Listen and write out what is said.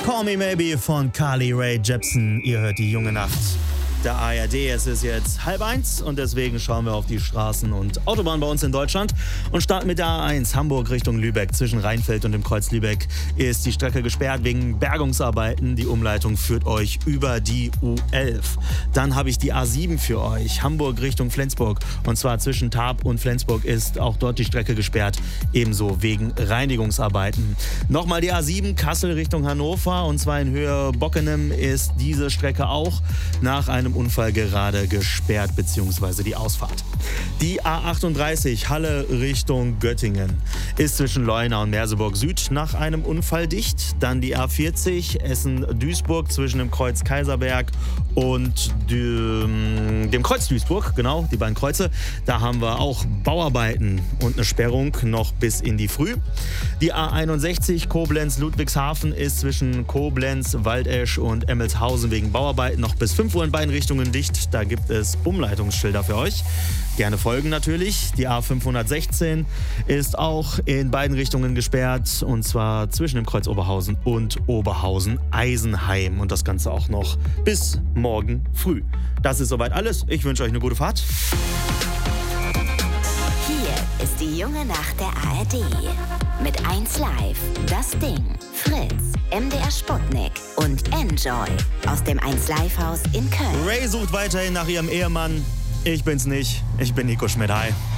Call Me Maybe von Carly Rae Jepsen. Ihr hört die junge Nacht der ARD. Es ist jetzt 12:30 und deswegen schauen wir auf die Straßen und Autobahnen bei uns in Deutschland und starten mit der A1 Hamburg Richtung Lübeck. Zwischen Rheinfeld und dem Kreuz Lübeck ist die Strecke gesperrt wegen Bergungsarbeiten. Die Umleitung führt euch über die U11. Dann habe ich die A7 für euch, Hamburg Richtung Flensburg. Und zwar zwischen Tarp und Flensburg ist auch dort die Strecke gesperrt, ebenso wegen Reinigungsarbeiten. Nochmal die A7 Kassel Richtung Hannover und zwar in Höhe Bockenem ist diese Strecke auch nach einem Unfall gerade gesperrt bzw. die Ausfahrt. Die A38 Halle Richtung Göttingen ist zwischen Leuna und Merseburg Süd nach einem Unfall dicht. Dann die A40 Essen-Duisburg zwischen dem Kreuz Kaiserberg und dem Kreuz Duisburg, genau, die beiden Kreuze. Da haben wir auch Bauarbeiten und eine Sperrung noch bis in die Früh. Die A61 Koblenz-Ludwigshafen ist zwischen Koblenz, Waldesch und Emmelshausen wegen Bauarbeiten noch bis 5 Uhr in beiden Richtungen dicht. Da gibt es Umleitungsschilder für euch. Gerne folgen natürlich. Die A516 ist auch in beiden Richtungen gesperrt und zwar zwischen dem Kreuz Oberhausen und Oberhausen-Eisenheim und das Ganze auch noch bis morgen früh. Das ist soweit alles. Ich wünsche euch eine gute Fahrt. Hier ist die junge Nacht der ARD. Mit 1 Live, Das Ding, Fritz, MDR Sputnik und Enjoy aus dem 1 Live Haus in Köln. Ray sucht weiterhin nach ihrem Ehemann. Ich bin's nicht. Ich bin Nico Schmidt. Hi.